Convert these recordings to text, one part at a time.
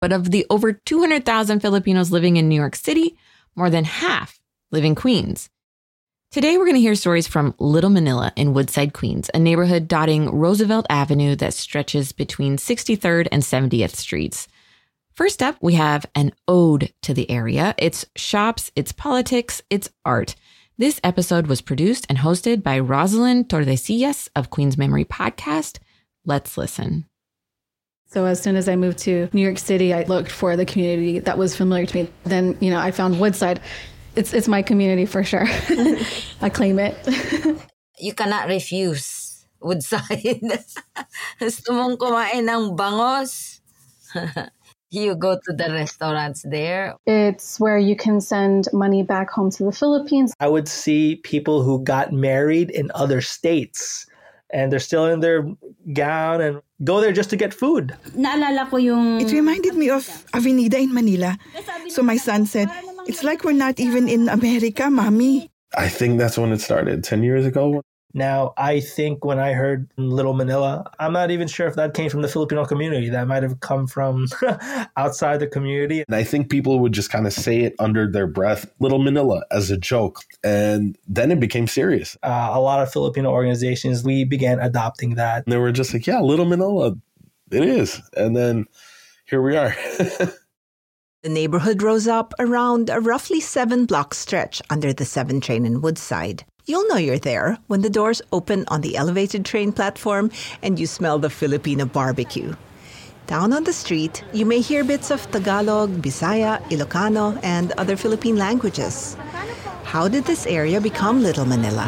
But of the over 200,000 Filipinos living in New York City, more than half live in Queens. Today, we're going to hear stories from Little Manila in Woodside, Queens, a neighborhood dotting Roosevelt Avenue that stretches between 63rd and 70th Streets. First up, we have an ode to the area. It's shops, it's politics, it's art. This episode was produced and hosted by Rosalind Tordesillas of Queen's Memory Podcast. Let's listen. So as soon as I moved to New York City, I looked for the community that was familiar to me. Then, I found Woodside. It's my community for sure. I claim it. You cannot refuse Woodside. Gusto mong kumain ng bangos? You go to the restaurants there. It's where you can send money back home to the Philippines. I would see people who got married in other states and they're still in their gown and go there just to get food. It reminded me of Avenida in Manila. So my son said, "It's like we're not even in America, Mommy." I think that's when it started, 10 years ago. Now, I think when I heard Little Manila, I'm not even sure if that came from the Filipino community. That might have come from outside the community. And I think people would just kind of say it under their breath, Little Manila, as a joke. And then it became serious. A lot of Filipino organizations, we began adopting that. And they were just like, yeah, Little Manila, it is. And then here we are. The neighborhood rose up around a roughly 7-block stretch under the 7 train in Woodside. You'll know you're there when the doors open on the elevated train platform and you smell the Filipino barbecue. Down on the street, you may hear bits of Tagalog, Bisaya, Ilocano, and other Philippine languages. How did this area become Little Manila?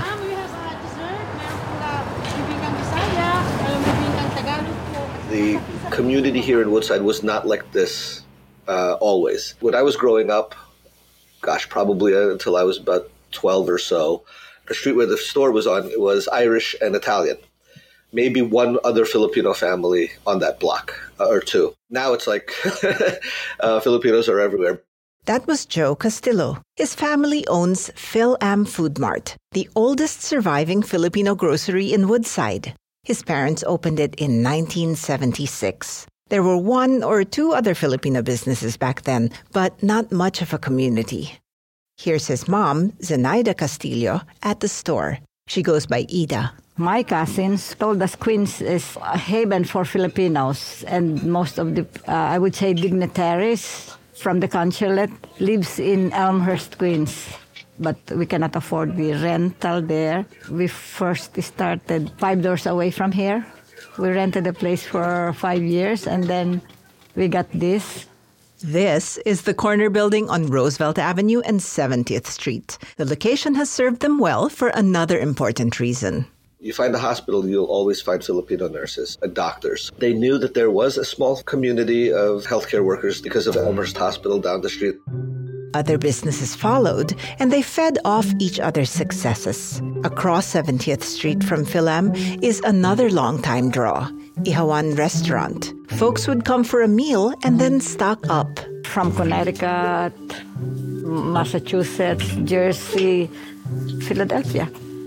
The community here in Woodside was not like this always. When I was growing up, probably until I was about 12 or so, the street where the store was on, it was Irish and Italian. Maybe one other Filipino family on that block or two. Now it's like Filipinos are everywhere. That was Joe Castillo. His family owns Phil-Am Food Mart, the oldest surviving Filipino grocery in Woodside. His parents opened it in 1976. There were 1 or 2 other Filipino businesses back then, but not much of a community. Here's his mom, Zenaida Castillo, at the store. She goes by Ida. My cousins told us Queens is a haven for Filipinos, and most of the, I would say, dignitaries from the consulate lives in Elmhurst, Queens. But we cannot afford the rental there. We first started 5 doors away from here. We rented a place for 5 years, and then we got this. This is the corner building on Roosevelt Avenue and 70th Street. The location has served them well for another important reason. You find a hospital, you'll always find Filipino nurses and doctors. They knew that there was a small community of healthcare workers because of Elmhurst Hospital down the street. Other businesses followed, and they fed off each other's successes. Across 70th Street from Phil-Am is another long-time draw, Ihawan Restaurant. Folks would come for a meal and then stock up. From Connecticut, Massachusetts, Jersey, Philadelphia.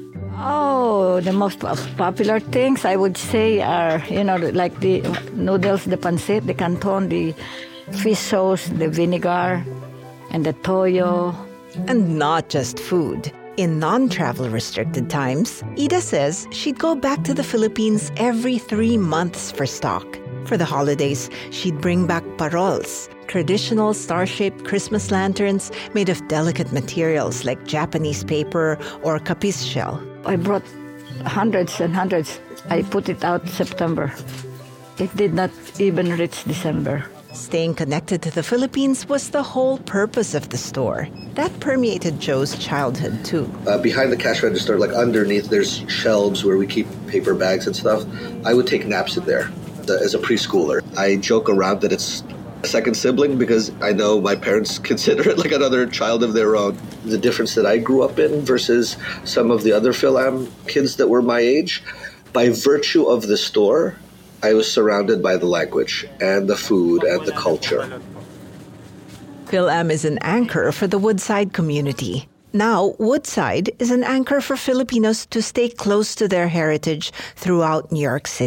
Oh, the most popular things I would say are, like the noodles, the pancit, the canton, the fish sauce, the vinegar, and the toyo. And not just food. In non-travel restricted times, Ida says she'd go back to the Philippines every 3 months for stock. For the holidays, she'd bring back parols, traditional star-shaped Christmas lanterns made of delicate materials like Japanese paper or kapis shell. I brought hundreds and hundreds. I put it out September. It did not even reach December. Staying connected to the Philippines was the whole purpose of the store. That permeated Joe's childhood, too. Behind the cash register, like underneath, there's shelves where we keep paper bags and stuff. I would take naps in there as a preschooler. I joke around that it's a second sibling because I know my parents consider it like another child of their own. The difference that I grew up in versus some of the other Phil-Am kids that were my age, by virtue of the store, I was surrounded by the language and the food and the culture. Phil-Am is an anchor for the Woodside community. Now, Woodside is an anchor for Filipinos to stay close to their heritage throughout New York City.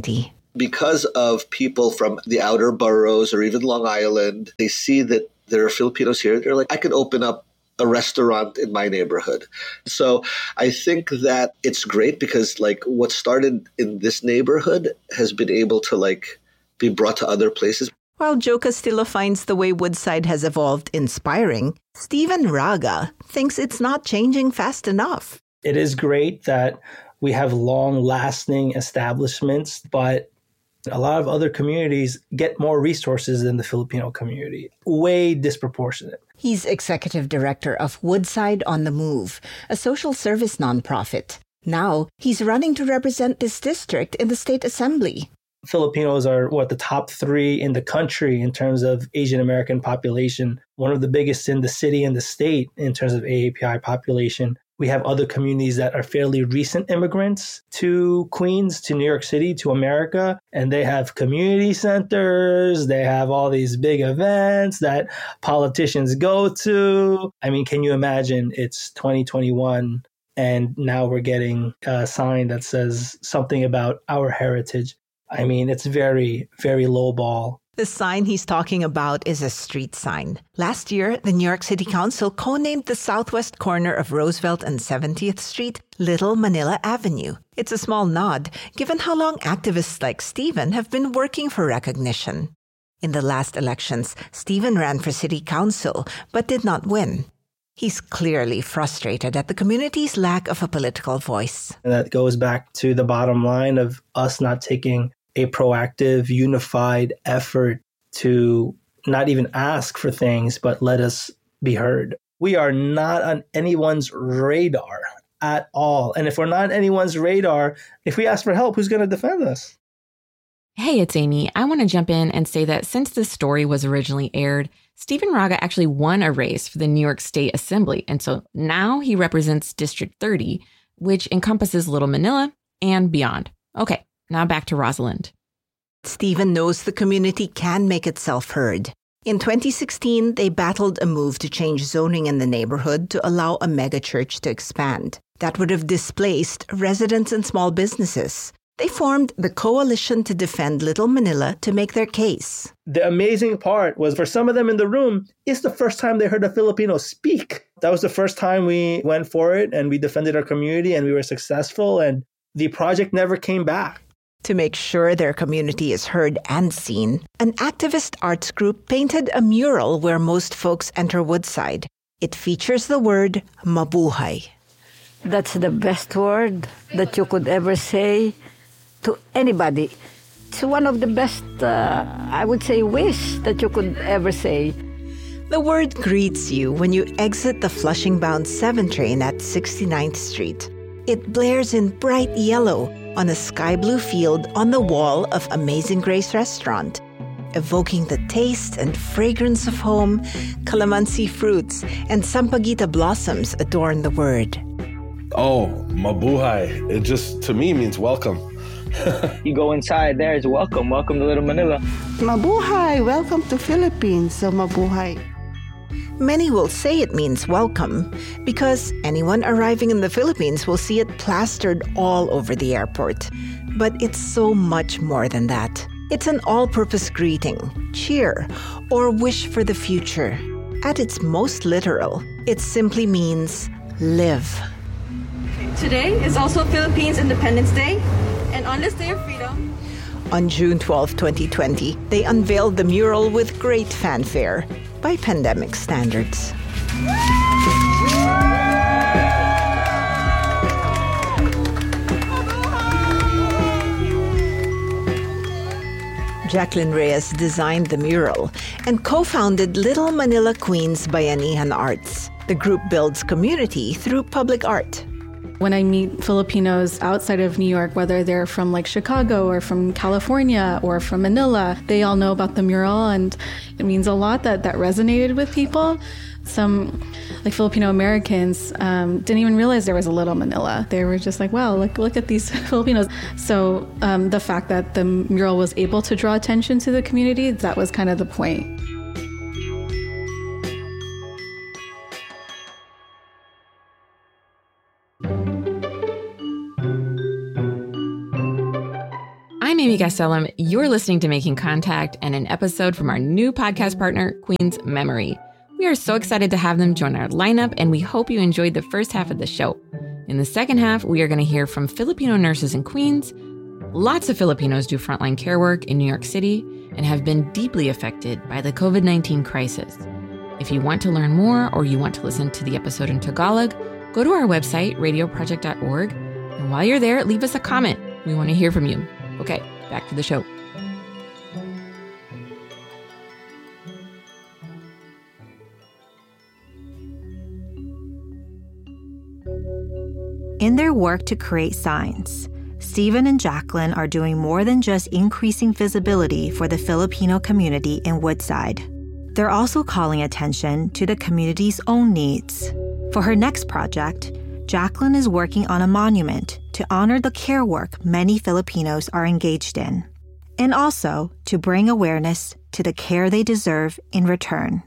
because of people from the outer boroughs or even Long Island, they see that there are Filipinos here. They're like, I could open up a restaurant in my neighborhood. So I think that it's great because like what started in this neighborhood has been able to like be brought to other places. While Joe Castillo finds the way Woodside has evolved inspiring, Stephen Raga thinks it's not changing fast enough. It is great that we have long-lasting establishments, but a lot of other communities get more resources than the Filipino community. Way disproportionate. He's executive director of Woodside on the Move, a social service nonprofit. Now, he's running to represent this district in the state assembly. Filipinos are, the top 3 in the country in terms of Asian American population, one of the biggest in the city and the state in terms of AAPI population. We have other communities that are fairly recent immigrants to Queens, to New York City, to America, and they have community centers. They have all these big events that politicians go to. I mean, can you imagine it's 2021 and now we're getting a sign that says something about our heritage? I mean, it's very, very low ball. The sign he's talking about is a street sign. Last year, the New York City Council co-named the southwest corner of Roosevelt and 70th Street Little Manila Avenue. It's a small nod, given how long activists like Stephen have been working for recognition. In the last elections, Stephen ran for city council, but did not win. He's clearly frustrated at the community's lack of a political voice. And that goes back to the bottom line of us not taking a proactive, unified effort to not even ask for things, but let us be heard. We are not on anyone's radar at all. And if we're not on anyone's radar, if we ask for help, who's going to defend us? Hey, it's Amy. I want to jump in and say that since this story was originally aired, Stephen Raga actually won a race for the New York State Assembly. And so now he represents District 30, which encompasses Little Manila and beyond. Okay. Now back to Rosalind. Stephen knows the community can make itself heard. In 2016, they battled a move to change zoning in the neighborhood to allow a megachurch to expand. That would have displaced residents and small businesses. They formed the Coalition to Defend Little Manila to make their case. The amazing part was for some of them in the room, it's the first time they heard a Filipino speak. That was the first time we went for it and we defended our community and we were successful and the project never came back. To make sure their community is heard and seen, an activist arts group painted a mural where most folks enter Woodside. It features the word mabuhay. That's the best word that you could ever say to anybody. It's one of the best, I would say, wish that you could ever say. The word greets you when you exit the Flushing-bound 7 train at 69th Street. It blares in bright yellow on a sky blue field on the wall of Amazing Grace Restaurant. Evoking the taste and fragrance of home, calamansi fruits and sampaguita blossoms adorn the word. Oh, mabuhay. It just, to me, means welcome. You go inside, there's welcome. Welcome to Little Manila. Mabuhay. Welcome to Philippines. So mabuhay. Many will say it means welcome because anyone arriving in the Philippines will see it plastered all over the airport. But it's so much more than that. It's an all-purpose greeting, cheer, or wish for the future. At its most literal, it simply means live. Today is also Philippines Independence Day, and on this day of freedom, on June 12, 2020, they unveiled the mural with great fanfare by pandemic standards. Jacqueline Reyes designed the mural and co-founded Little Manila Queens Bayanihan Arts. The group builds community through public art. When I meet Filipinos outside of New York, whether they're from like Chicago or from California or from Manila, they all know about the mural, and it means a lot that resonated with people. Some like Filipino Americans didn't even realize there was a Little Manila. They were just like, wow, look at these Filipinos. So the fact that the mural was able to draw attention to the community, that was kind of the point. I'm Amy Gastelum. You're listening to Making Contact and an episode from our new podcast partner, Queen's Memory. We are so excited to have them join our lineup, and we hope you enjoyed the first half of the show. In the second half, we are going to hear from Filipino nurses in Queens. Lots of Filipinos do frontline care work in New York City and have been deeply affected by the COVID-19 crisis. If you want to learn more or you want to listen to the episode in Tagalog, go to our website, radioproject.org, and while you're there, leave us a comment. We want to hear from you. Okay, back to the show. In their work to create signs, Stephen and Jacqueline are doing more than just increasing visibility for the Filipino community in Woodside. They're also calling attention to the community's own needs. For her next project, Jacqueline is working on a monument to honor the care work many Filipinos are engaged in, and also to bring awareness to the care they deserve in return.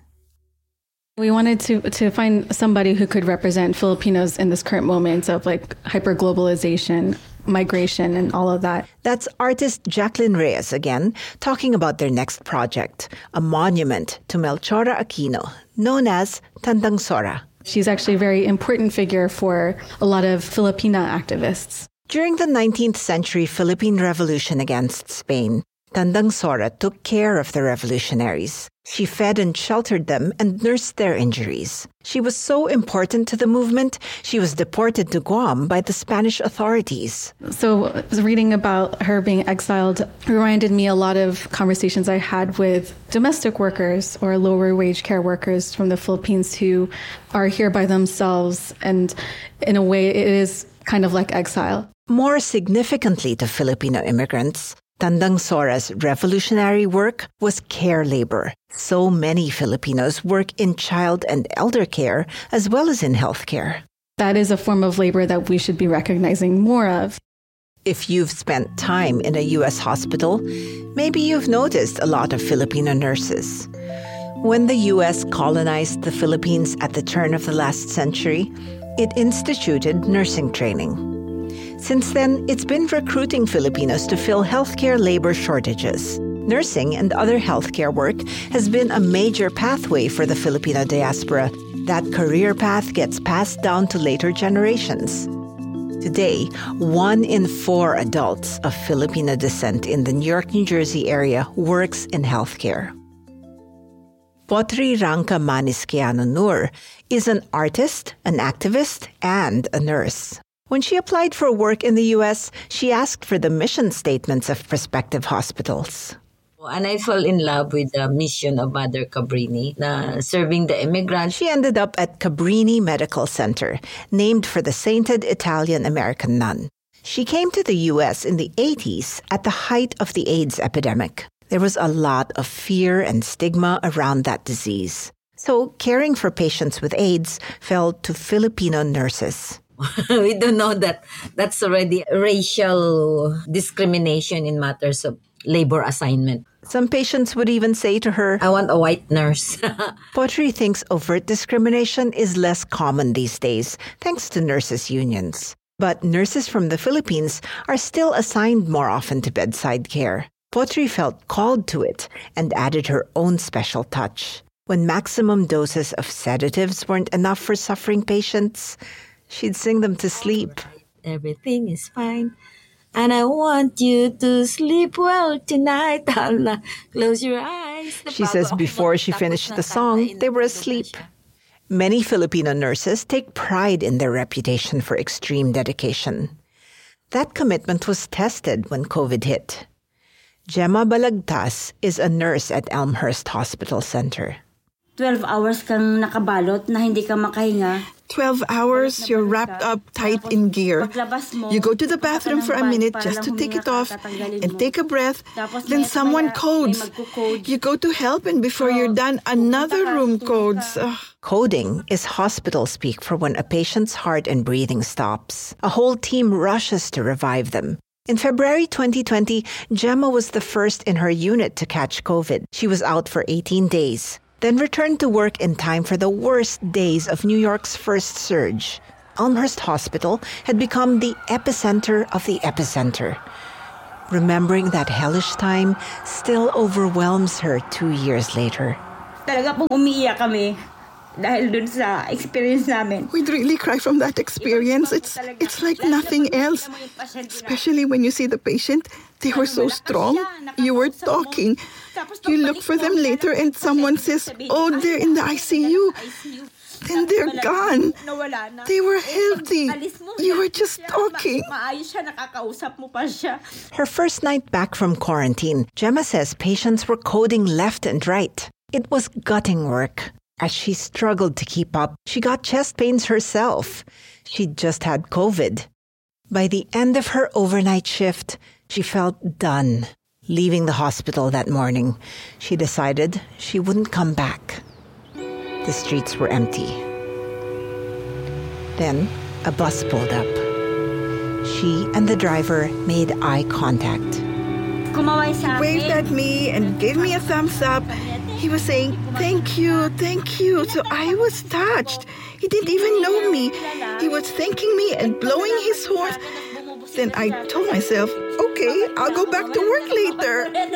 We wanted to find somebody who could represent Filipinos in this current moment of like hyperglobalization, migration, and all of that. That's artist Jacqueline Reyes again, talking about their next project, a monument to Melchora Aquino, known as Tandang Sora. She's actually a very important figure for a lot of Filipina activists. During the 19th century Philippine Revolution against Spain, Tandang Sora took care of the revolutionaries. She fed and sheltered them and nursed their injuries. She was so important to the movement, she was deported to Guam by the Spanish authorities. So reading about her being exiled reminded me a lot of conversations I had with domestic workers or lower wage care workers from the Philippines who are here by themselves. And in a way, it is kind of like exile. More significantly to Filipino immigrants, Tandang Sora's revolutionary work was care labor. So many Filipinos work in child and elder care as well as in healthcare. That is a form of labor that we should be recognizing more of. If you've spent time in a U.S. hospital, maybe you've noticed a lot of Filipino nurses. When the U.S. colonized the Philippines at the turn of the last century, it instituted nursing training. Since then, it's been recruiting Filipinos to fill healthcare labor shortages. Nursing and other healthcare work has been a major pathway for the Filipino diaspora. That career path gets passed down to later generations. Today, 1 in 4 adults of Filipino descent in the New York, New Jersey area works in healthcare. Potri Rangka Manisquiano Nur is an artist, an activist, and a nurse. When she applied for work in the U.S., she asked for the mission statements of prospective hospitals. And I fell in love with the mission of Mother Cabrini, serving the immigrants. She ended up at Cabrini Medical Center, named for the sainted Italian-American nun. She came to the U.S. in the 80s at the height of the AIDS epidemic. There was a lot of fear and stigma around that disease. So caring for patients with AIDS fell to Filipino nurses. We don't know that that's already racial discrimination in matters of labor assignment. Some patients would even say to her, I want a white nurse. Potri thinks overt discrimination is less common these days, thanks to nurses' unions. But nurses from the Philippines are still assigned more often to bedside care. Potri felt called to it and added her own special touch. When maximum doses of sedatives weren't enough for suffering patients, she'd sing them to sleep. Everything is fine. And I want you to sleep well tonight. Close your eyes. She says before she finished the song, they were asleep. Many Filipino nurses take pride in their reputation for extreme dedication. That commitment was tested when COVID hit. Gemma Balagtas is a nurse at Elmhurst Hospital Center. 12 hours kang nakabalot na hindi ka makahinga. 12 hours, you're wrapped up tight in gear. You go to the bathroom for a minute just to take it off and take a breath. Then someone codes. You go to help, and before you're done, another room codes. Coding is hospital speak for when a patient's heart and breathing stops. A whole team rushes to revive them. In February 2020, Gemma was the first in her unit to catch COVID. She was out for 18 days. Then returned to work in time for the worst days of New York's first surge. Elmhurst Hospital had become the epicenter of the epicenter. Remembering that hellish time still overwhelms her 2 years later. Talaga pong umiiyak kami dahil dun sa experience namin. We'd really cry from that experience. It's like nothing else. Especially when you see the patient. They were so strong. You were talking. You look for them later and someone says, "Oh, they're in the ICU." Then they're gone. They were healthy. You were just talking. Her first night back from quarantine, Gemma says patients were coding left and right. It was gutting work. As she struggled to keep up, she got chest pains herself. She'd just had COVID. By the end of her overnight shift, she felt done. Leaving the hospital that morning, she decided she wouldn't come back. The streets were empty. Then, a bus pulled up. She and the driver made eye contact. He waved at me and gave me a thumbs up. He was saying, thank you. So I was touched. He didn't even know me. He was thanking me and blowing his horn. Then I told myself, okay, I'll go back to work later.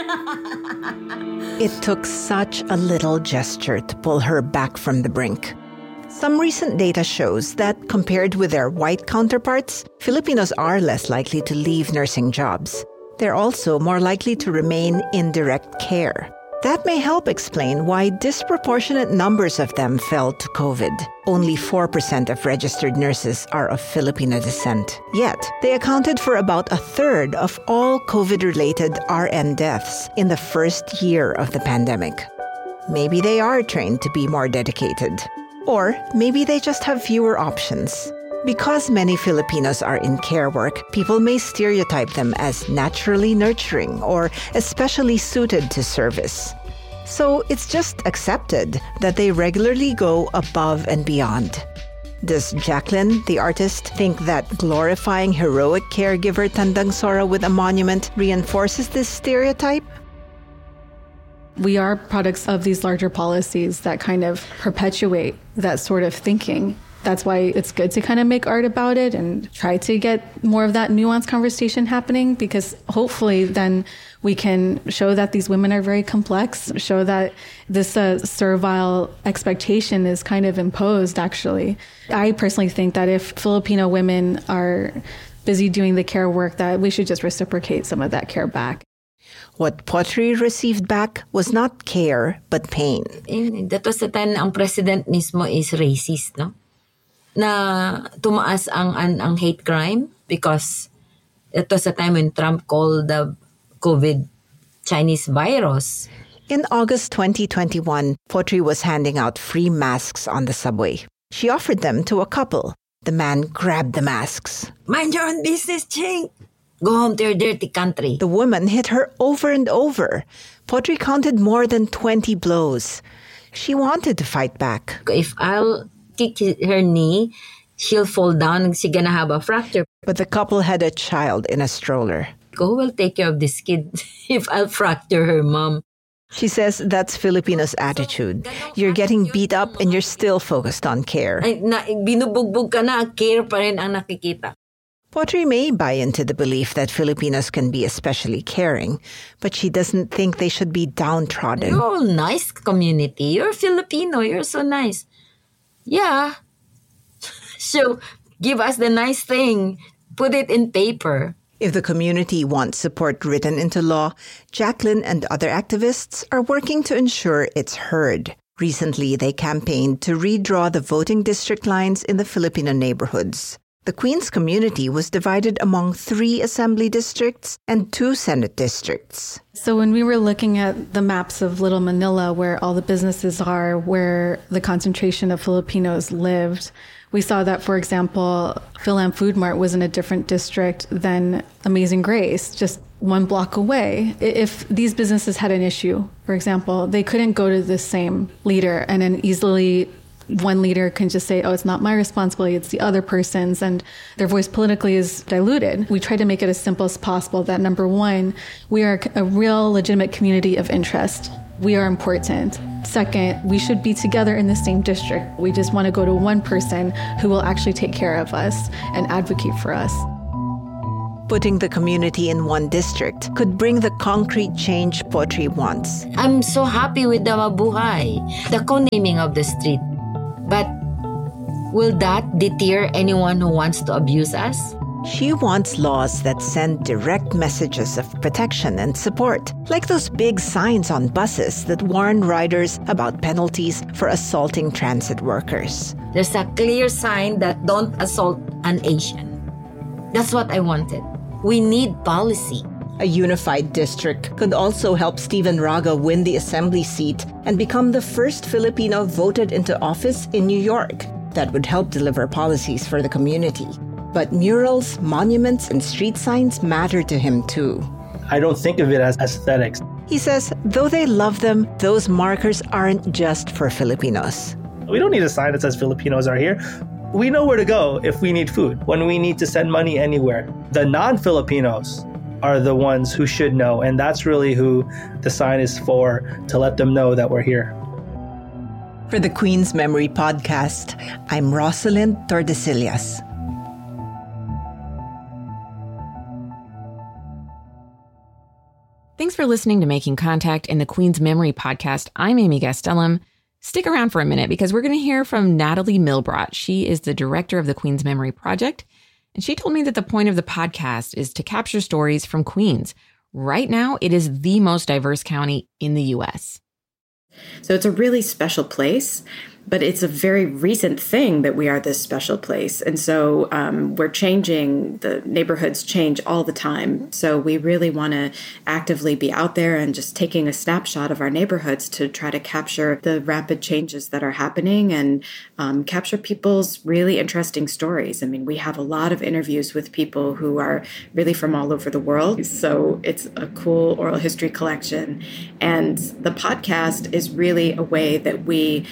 It took such a little gesture to pull her back from the brink. Some recent data shows that compared with their white counterparts, Filipinos are less likely to leave nursing jobs. They're also more likely to remain in direct care. That may help explain why disproportionate numbers of them fell to COVID. Only 4% of registered nurses are of Filipino descent. Yet, they accounted for about a third of all COVID-related RN deaths in the first year of the pandemic. Maybe they are trained to be more dedicated. Or maybe they just have fewer options. Because many Filipinos are in care work, people may stereotype them as naturally nurturing or especially suited to service. So it's just accepted that they regularly go above and beyond. Does Jacqueline, the artist, think that glorifying heroic caregiver Tandang Sora with a monument reinforces this stereotype? We are products of these larger policies that kind of perpetuate that sort of thinking. That's why it's good to kind of make art about it and try to get more of that nuanced conversation happening, because hopefully then we can show that these women are very complex, show that this servile expectation is kind of imposed, actually. I personally think that if Filipino women are busy doing the care work, that we should just reciprocate some of that care back. What Potri received back was not care, but pain. That was the time ang president mismo is racist, no? Na tumaas ang hate crime because it was a time when Trump called the COVID Chinese virus. In August 2021, Potri was handing out free masks on the subway. She offered them to a couple. The man grabbed the masks. Mind your own business, Ching. Go home to your dirty country. The woman hit her over and over. Potri counted more than 20 blows. She wanted to fight back. If I'll kick her knee, she'll fall down and she's gonna have a fracture. But the couple had a child in a stroller. Who will take care of this kid if I'll fracture her mom? She says that's Filipinos' attitude. You're getting beat up and you're still focused on care. Binubugbog ka na, care pa rin ang nakikita. Potri may buy into the belief that Filipinos can be especially caring, but she doesn't think they should be downtrodden. You're all nice community. You're Filipino. You're so nice. Yeah. So give us the nice thing. Put it in paper. If the community wants support written into law, Jacqueline and other activists are working to ensure it's heard. Recently, they campaigned to redraw the voting district lines in the Filipino neighborhoods. The Queens community was divided among 3 assembly districts and 2 Senate districts. So when we were looking at the maps of Little Manila, where all the businesses are, where the concentration of Filipinos lived, we saw that, for example, Philam Food Mart was in a different district than Amazing Grace, just 1 block away. If these businesses had an issue, for example, they couldn't go to the same leader and then easily one leader can just say, oh, it's not my responsibility, it's the other person's, and their voice politically is diluted. We try to make it as simple as possible that, number one, we are a real legitimate community of interest. We are important. Second, we should be together in the same district. We just want to go to one person who will actually take care of us and advocate for us. Putting the community in one district could bring the concrete change Potri wants. I'm so happy with the Mabuhay, the co-naming of the street. But will that deter anyone who wants to abuse us? She wants laws that send direct messages of protection and support, like those big signs on buses that warn riders about penalties for assaulting transit workers. There's a clear sign that don't assault an Asian. That's what I wanted. We need policy. A unified district could also help Stephen Raga win the assembly seat and become the first Filipino voted into office in New York. That would help deliver policies for the community. But murals, monuments, and street signs matter to him too. I don't think of it as aesthetics. He says, though they love them, those markers aren't just for Filipinos. We don't need a sign that says Filipinos are here. We know where to go if we need food, when we need to send money anywhere. The non-Filipinos are the ones who should know, and that's really who the sign is for, to let them know that we're here. For the Queen's Memory Podcast, I'm Rosalind Tordesillas. Thanks for listening to Making Contact in the Queen's Memory Podcast. I'm Amy Gastelum. Stick around for a minute because we're going to hear from Natalie Milbrot. She is the director of the Queen's Memory Project, and she told me that the point of the podcast is to capture stories from Queens. Right now, it is the most diverse county in the U.S. So it's a really special place, but it's a very recent thing that we are this special place. And so we're changing, the neighborhoods change all the time. So we really want to actively be out there and just taking a snapshot of our neighborhoods to try to capture the rapid changes that are happening and capture people's really interesting stories. I mean, we have a lot of interviews with people who are really from all over the world. So it's a cool oral history collection. And the podcast is really a way that we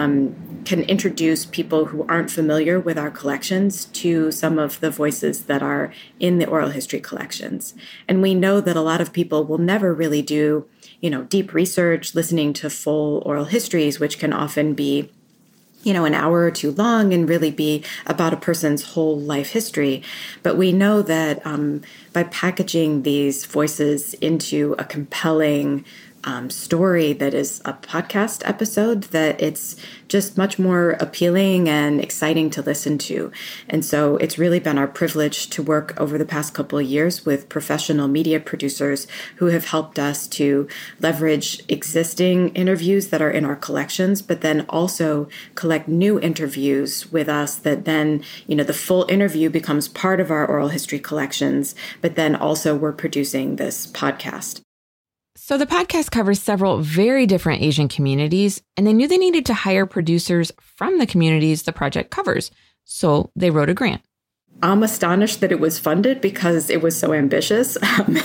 can introduce people who aren't familiar with our collections to some of the voices that are in the oral history collections. And we know that a lot of people will never really do, deep research, listening to full oral histories, which can often be, an hour or two long and really be about a person's whole life history. But we know that by packaging these voices into a compelling story that is a podcast episode, that it's just much more appealing and exciting to listen to. And so it's really been our privilege to work over the past couple of years with professional media producers who have helped us to leverage existing interviews that are in our collections, but then also collect new interviews with us that then, the full interview becomes part of our oral history collections, but then also we're producing this podcast. So the podcast covers several very different Asian communities, and they knew they needed to hire producers from the communities the project covers. So they wrote a grant. I'm astonished that it was funded because it was so ambitious.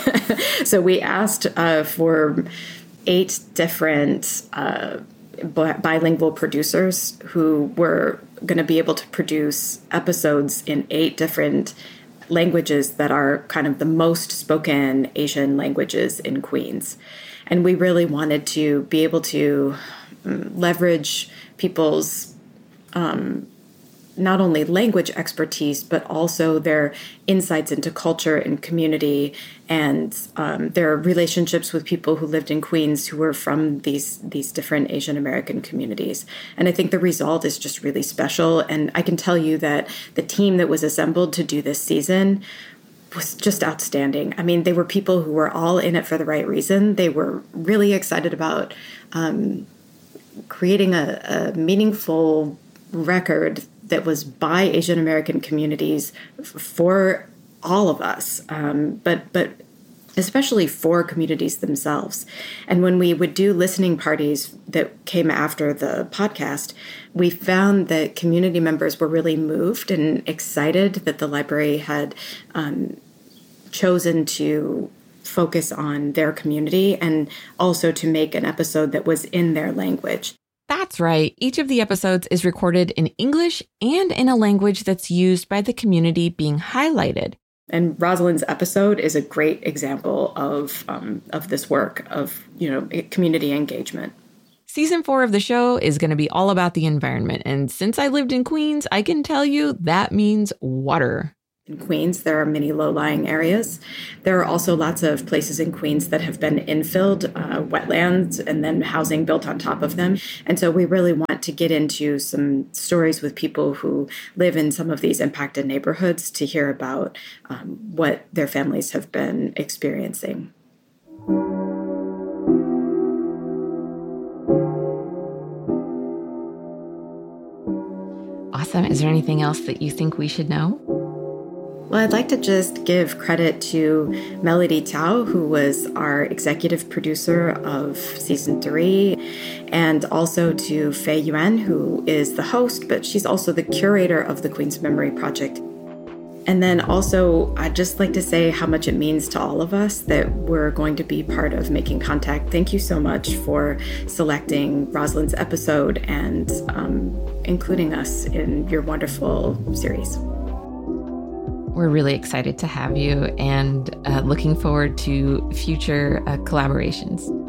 So we asked for 8 different bilingual producers who were going to be able to produce episodes in 8 different languages that are kind of the most spoken Asian languages in Queens. And we really wanted to be able to leverage people's not only language expertise, but also their insights into culture and community and their relationships with people who lived in Queens who were from these different Asian American communities. And I think the result is just really special. And I can tell you that the team that was assembled to do this season was just outstanding. I mean, they were people who were all in it for the right reason. They were really excited about creating a meaningful record that was by Asian American communities for all of us, but especially for communities themselves. And when we would do listening parties that came after the podcast, we found that community members were really moved and excited that the library had chosen to focus on their community and also to make an episode that was in their language. That's right. Each of the episodes is recorded in English and in a language that's used by the community being highlighted. And Rosalind's episode is a great example of this work of, community engagement. Season 4 of the show is going to be all about the environment. And since I lived in Queens, I can tell you that means water. In Queens, there are many low-lying areas. There are also lots of places in Queens that have been infilled, wetlands, and then housing built on top of them. And so we really want to get into some stories with people who live in some of these impacted neighborhoods to hear about what their families have been experiencing. Awesome. Is there anything else that you think we should know? Well, I'd like to just give credit to Melody Tao, who was our executive producer of season 3, and also to Fei Yuan, who is the host, but she's also the curator of the Queen's Memory Project. And then also, I'd just like to say how much it means to all of us that we're going to be part of Making Contact. Thank you so much for selecting Rosalind's episode and including us in your wonderful series. We're really excited to have you and looking forward to future collaborations.